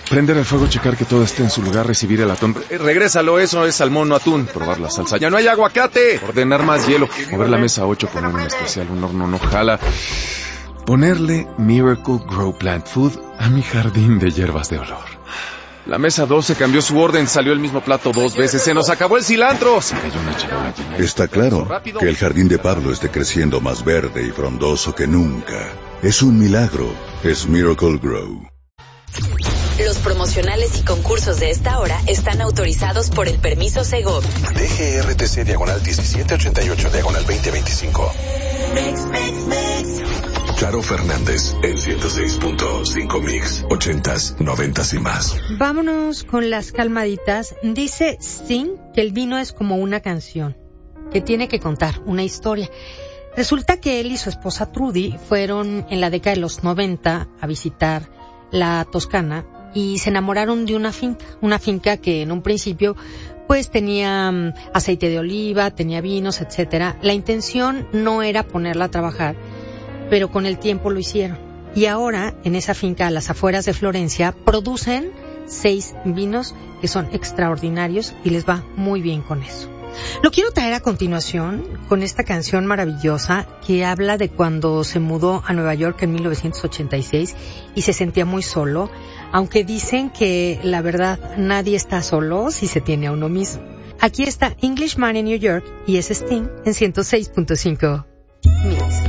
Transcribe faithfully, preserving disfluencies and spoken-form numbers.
Prender el fuego, checar que todo esté en su lugar, recibir el atún. Eh, regrésalo, eso es salmón, no atún. Probar la salsa. ¡Ya no hay aguacate! Ordenar más hielo. Mover la mesa ocho, poner un especial, un horno no jala. Ponerle Miracle Grow Plant Food a mi jardín de hierbas de olor. La mesa doce cambió su orden, salió el mismo plato dos veces. ¡Se nos acabó el cilantro! Se cayó una charola llena. Está claro que el jardín de Pablo esté creciendo más verde y frondoso que nunca. Es un milagro. Es Miracle Grow. Los promocionales y concursos de esta hora están autorizados por el permiso Segov. D G R T C diagonal diecisiete ochenta y ocho diagonal veinte veinticinco. Mix, mix, mix. Charo Fernández en ciento seis punto cinco Mix, ochentas, noventas y más. Vámonos con las calmaditas. Dice Sting que el vino es como una canción, que tiene que contar una historia. Resulta que él y su esposa Trudy fueron en la década de los noventa a visitar la Toscana y se enamoraron de una finca, una finca que en un principio pues tenía um, aceite de oliva, tenía vinos, etcétera. La intención no era ponerla a trabajar, pero con el tiempo lo hicieron. Y ahora, en esa finca a las afueras de Florencia, producen seis vinos que son extraordinarios y les va muy bien con eso. Lo quiero traer a continuación con esta canción maravillosa que habla de cuando se mudó a Nueva York en mil novecientos ochenta y seis y se sentía muy solo, aunque dicen que la verdad nadie está solo si se tiene a uno mismo. Aquí está Englishman in New York y es Sting en ciento seis punto cinco Mix.